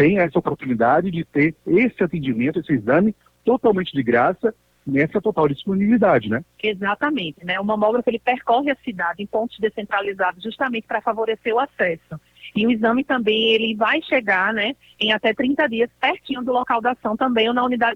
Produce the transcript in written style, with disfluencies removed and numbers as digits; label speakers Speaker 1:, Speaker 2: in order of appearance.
Speaker 1: tenha essa oportunidade de ter esse atendimento, esse exame totalmente de graça, nessa total disponibilidade, né?
Speaker 2: Exatamente, né? O mamógrafo, ele percorre a cidade em pontos descentralizados justamente para favorecer o acesso. E o exame também, ele vai chegar, né, em até 30 dias, pertinho do local da ação também, ou na unidade